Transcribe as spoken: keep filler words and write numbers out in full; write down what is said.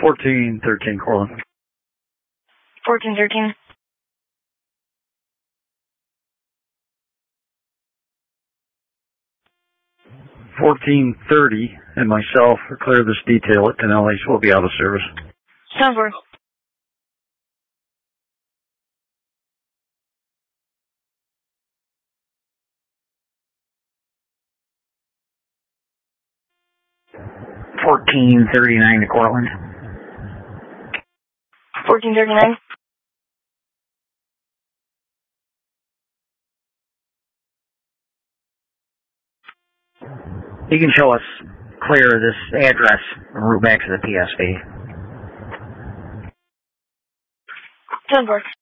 fourteen thirteen, Cortland. fourteen thirteen. fourteen thirty and myself clear this detail at Denelli's. Will be out of service. Sounds good. fourteen thirty-nine to Cortland. fourteen thirty-nine. You can show us clear this address and route back to the P S B. Sounds good.